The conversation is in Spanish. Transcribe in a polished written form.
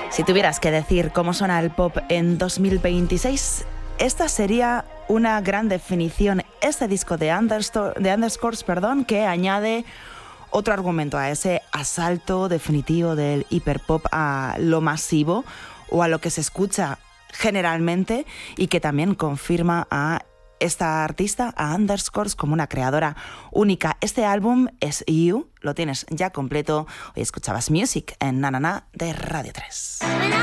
Si tuvieras que decir cómo suena el pop en 2026, esta sería una gran definición. Este disco de Underscores, que añade otro argumento a ese asalto definitivo del hiperpop a lo masivo o a lo que se escucha generalmente, y que también confirma a esta artista, a Underscores, como una creadora única. Este álbum es You, lo tienes ya completo. Hoy escuchabas Music en Na Na Na de Radio 3.